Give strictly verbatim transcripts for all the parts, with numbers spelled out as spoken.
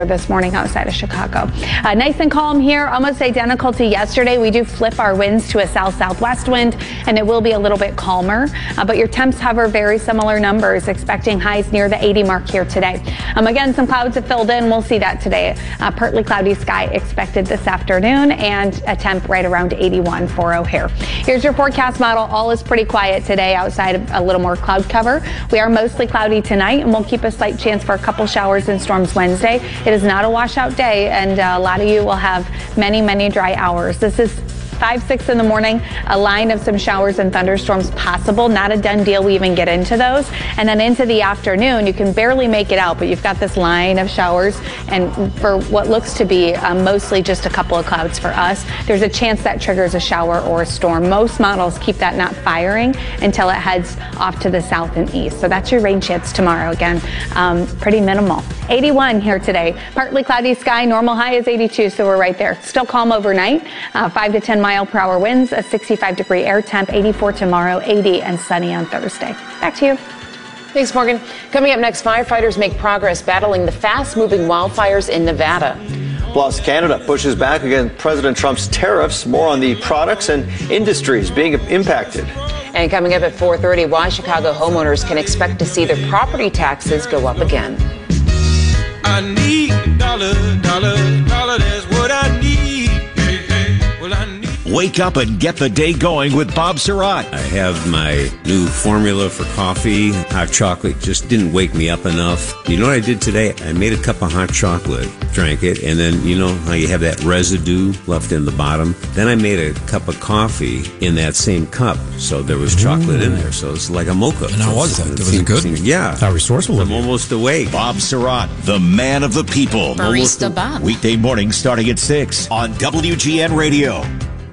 this morning outside of Chicago. Uh, nice and calm here, almost identical to yesterday. We do flip our winds to a south-southwest wind, and it will be a little bit calmer, uh, but your temps hover very similar numbers, expecting highs near the eighty mark here today. Um, again, some clouds have filled in. We'll see that today. Uh, partly cloudy sky expected this afternoon, and a temp right around eighty-one for O'Hare. Here's your forecast model. All is pretty quiet today outside of a little more cloud cover. We are mostly cloudy tonight, and we'll keep a slight chance for a couple showers and storms Wednesday. It is not a washout day, and uh, a lot of you will have many, many dry hours. This is five, six in the morning, a line of some showers and thunderstorms possible. Not a done deal. We even get into those. And then into the afternoon, you can barely make it out, but you've got this line of showers. And for what looks to be um, mostly just a couple of clouds for us, there's a chance that triggers a shower or a storm. Most models keep that not firing until it heads off to the south and east. So that's your rain chance tomorrow. Again, um, pretty minimal. eighty-one here today. Partly cloudy sky. Normal high is eighty-two, so we're right there. Still calm overnight. Uh, five to ten mile per hour winds, a sixty-five degree air temp, eighty-four tomorrow, eighty and sunny on Thursday. Back to you. Thanks, Morgan. Coming up next, firefighters make progress battling the fast-moving wildfires in Nevada. Plus, Canada pushes back against President Trump's tariffs. More on the products and industries being impacted. And coming up at four thirty, why Chicago homeowners can expect to see their property taxes go up again. I need a dollar, dollar, dollar, that's what I need. Hey, hey, well, I need. Wake up and get the day going with Bob Surratt. I have my new formula for coffee. Hot chocolate just didn't wake me up enough. You know what I did today? I made a cup of hot chocolate, drank it, and then you know how you have that residue left in the bottom? Then I made a cup of coffee in that same cup, so there was chocolate Ooh. in there, so it's like a mocha. And how was that? Was it good? Yeah. How resourceful I'm almost awake. Bob Surratt, the man of the people. Barista Bob. Weekday mornings starting at six on W G N Radio.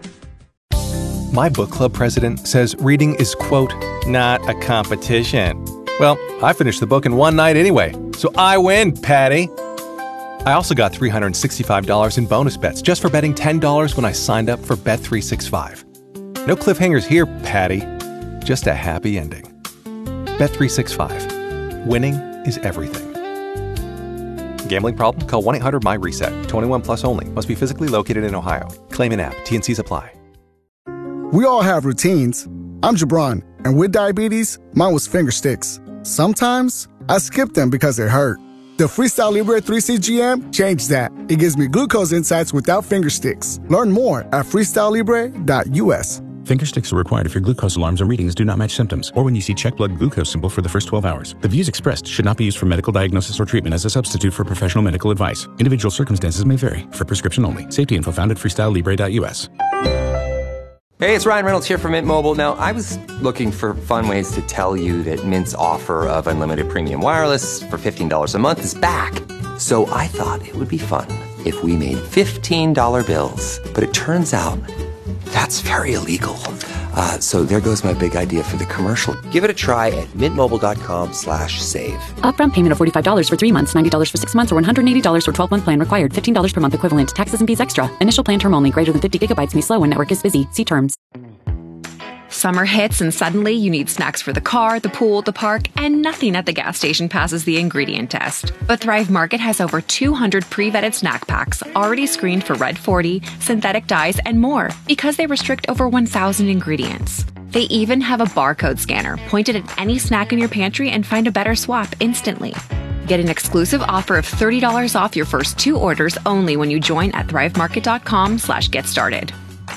My book club president says reading is, quote, not a competition. Well, I finished the book in one night anyway, so I win, Patty. I also got three hundred sixty-five dollars in bonus bets just for betting ten dollars when I signed up for Bet three sixty-five. No cliffhangers here, Patty. Just a happy ending. Bet three sixty-five. Winning is everything. Gambling problem? Call one eight hundred M Y RESET. twenty-one plus only. Must be physically located in Ohio. Claim in app. T and C's apply. We all have routines. I'm Jabron, and with diabetes, mine was finger sticks. Sometimes, I skip them because it hurt. The Freestyle Libre three C G M changed that. It gives me glucose insights without finger sticks. Learn more at freestyle libre dot U S. Finger sticks are required if your glucose alarms or readings do not match symptoms, or when you see check blood glucose symbol for the first twelve hours. The views expressed should not be used for medical diagnosis or treatment as a substitute for professional medical advice. Individual circumstances may vary. For prescription only. Safety info found at freestyle libre dot U S. Hey, it's Ryan Reynolds here from Mint Mobile. Now, I was looking for fun ways to tell you that Mint's offer of unlimited premium wireless for fifteen dollars a month is back. So I thought it would be fun if we made fifteen dollar bills. But it turns out that's very illegal. Uh, so there goes my big idea for the commercial. Give it a try at mintmobile.com slash save. Upfront payment of forty-five dollars for three months, ninety dollars for six months, or one hundred eighty dollars for twelve-month plan required. fifteen dollars per month equivalent. Taxes and fees extra. Initial plan term only. Greater than fifty gigabytes may slow when network is busy. See terms. Summer hits and suddenly you need snacks for the car, the pool, the park, and nothing at the gas station passes the ingredient test. But Thrive Market has over two hundred pre-vetted snack packs already screened for Red forty, synthetic dyes, and more because they restrict over one thousand ingredients. They even have a barcode scanner pointed at any snack in your pantry and find a better swap instantly. Get an exclusive offer of thirty dollars off your first two orders only when you join at thrivemarket.com slash get started.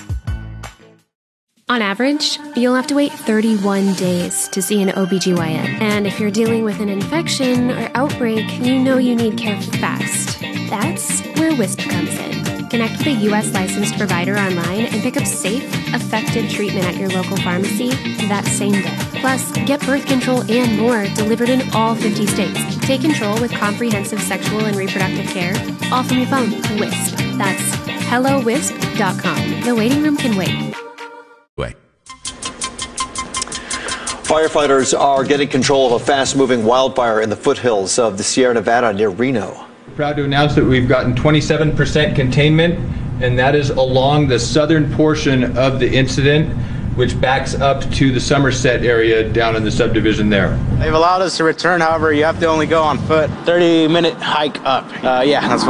On average, you'll have to wait thirty-one days to see an O B G Y N. And if you're dealing with an infection or outbreak, you know you need care fast. That's where Wisp comes in. Connect with a U S licensed provider online and pick up safe, effective treatment at your local pharmacy that same day. Plus, get birth control and more delivered in all fifty states. Take control with comprehensive sexual and reproductive care, all from your phone. Wisp. That's hello wisp dot com. The waiting room can wait. Way. Firefighters are getting control of a fast-moving wildfire in the foothills of the Sierra Nevada near Reno. Proud to announce that we've gotten twenty-seven percent containment, and that is along the southern portion of the incident. which backs up to the Somerset area down in the subdivision there. They've allowed us to return, however, you have to only go on foot. thirty minute hike up. Uh, yeah, that's what